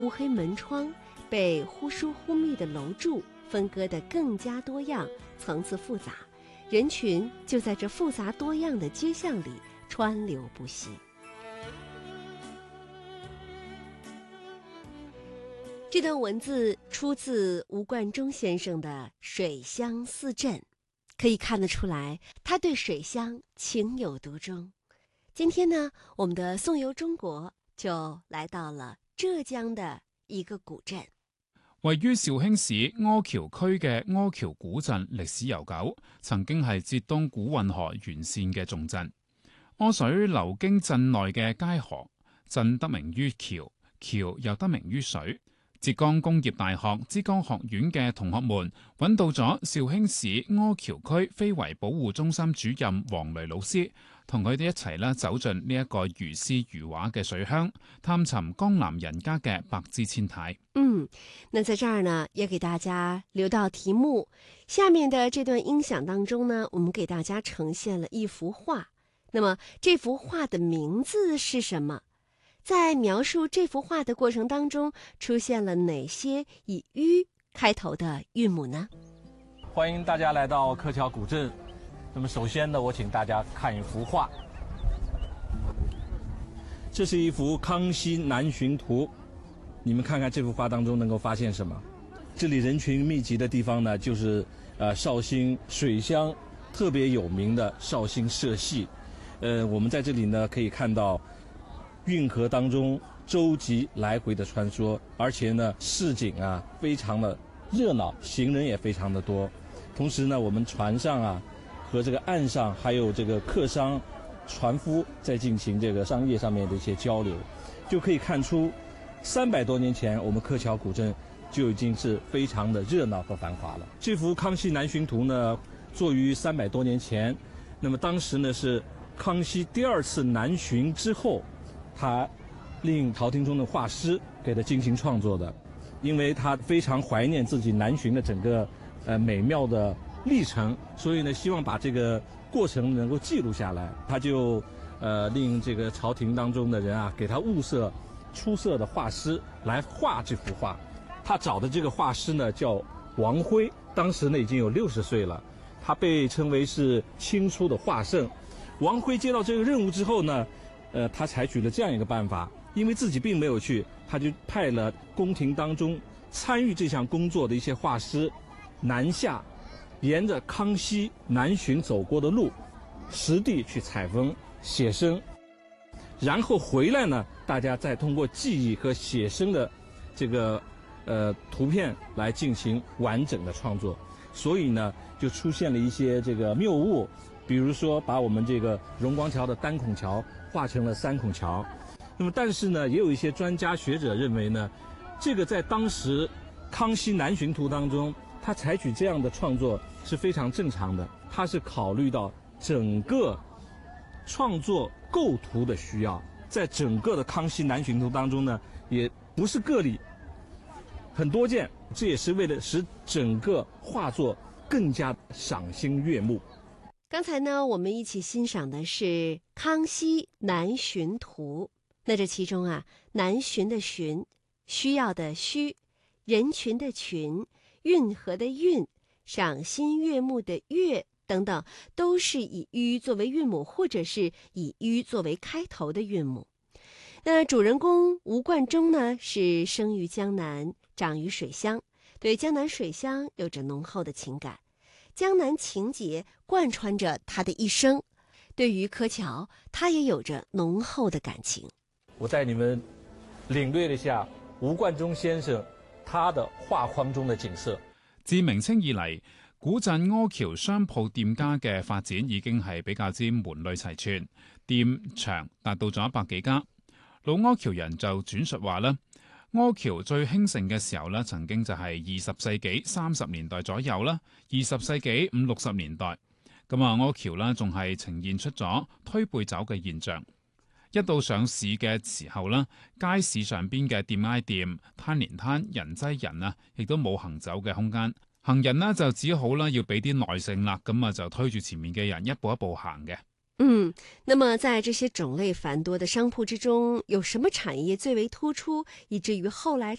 乌黑门窗被忽疏忽密的楼柱分割得更加多样，层次复杂，人群就在这复杂多样的街巷里川流不息。这段文字出自吴冠中先生的《水乡四镇》，可以看得出来，他对水乡情有独钟。今天呢，我们的颂游中国就来到了浙江的一個古鎮。 位於肇興市柯橋區嘅柯橋古鎮歷史悠久，曾經係浙東古運河沿線嘅重鎮。柯水流經鎮內嘅街河，鎮得名於橋，橋又得名於水。浙江工業大學之江學院嘅同學們揾到咗肇興市柯橋區非遺保護中心主任黃雷老師，同佢哋一齊走進呢一個如詩如畫嘅水鄉，探尋江南人家嘅百姿千態。 那在這兒呢，也給大家留到題目。下面的這段音響當中呢，我們給大家呈現了一幅畫。那麼這幅畫的名字是什麼？在描述這幅畫的過程當中，出現了哪些以“于”開頭的韻母呢？ 歡迎大家來到柯橋古鎮。那麼首先呢，我請大家看一幅畫。這是一幅《康熙南巡圖》。你們看看這幅畫當中能夠發現什麼？這裡人群密集的地方呢，就是紹興水鄉特別有名的紹興社戲。我們在這裡呢可以看到運河當中舟楫來回的穿梭，而且呢市井啊非常的熱鬧，行人也非常的多。同時呢，我們船上啊和這個岸上還有這個客商船夫在進行這個商業上面的一些交流，就可以看出300多年前我們柯橋古鎮就已經是非常的熱鬧和繁華了。這幅《康熙南巡圖》呢作於300多年前，那麼當時呢是康熙第2次南巡之後，他令朝廷中的畫師給他進行創作的，因為他非常懷念自己南巡的整個美妙的歷程，所以呢希望把這個過程能夠記錄下來。他就令這個朝廷當中的人啊給他物色出色的畫師來畫這幅畫。他找的這個畫師呢叫王輝，當時呢已經有60歲了，他被稱為是清初的畫聖。王輝接到這個任務之後呢，他採取了這樣一個辦法，因為自己並沒有去，他就派了宮廷當中參與這項工作的一些畫師南下，沿着康熙南巡走過的路，實地去採風寫生，然後回來呢，大家再通過記憶和寫生的這個圖片來進行完整的創作，所以呢就出現了一些這個謬誤，比如說把我們這個榮光橋的單孔橋畫成了3孔橋。那麼但是呢也有一些專家學者認為呢，這個在當時康熙南巡圖當中他採取這樣的創作是非常正常的，他是考慮到整個創作構圖的需要，在整個的康熙南巡圖當中呢也不是個例，很多件，這也是為了使整個畫作更加賞心悅目。 剛才呢，我們一起欣賞的是《康熙南巡圖》。那這其中啊，南巡的巡，需要的需，人群的群，運河的運，賞心悅目的悅等等，都是以於作為韻母，或者是以於作為開頭的韻母。那主人公吳冠中呢，是生於江南，長於水鄉，對江南水鄉有着濃厚的情感，江南情節貫穿着他的一生。對於柯橋，他也有着濃厚的感情。 我帶你們領略了一下吳冠中先生他的畫框中的景色。 自明清以嚟，古鎮柯橋商鋪店家嘅發展已經係比較之門類齊全，店場達到咗100幾家。老柯橋人就轉述話啦，柯橋最興盛嘅時候咧，曾經就係20世紀30年代左右啦，20世紀50、60年代。咁啊，柯橋啦仲係呈現出咗推背走嘅現象。一到上市嘅時候啦，街市上邊嘅店挨店、攤連攤、人擠人啊，亦都冇行走嘅空間。行人呢就只好啦，要俾啲耐性啦，咁啊就推住前面嘅人一步一步行嘅。 那么在这些种类繁多的商铺之中，有什么产业最为突出，以至于后来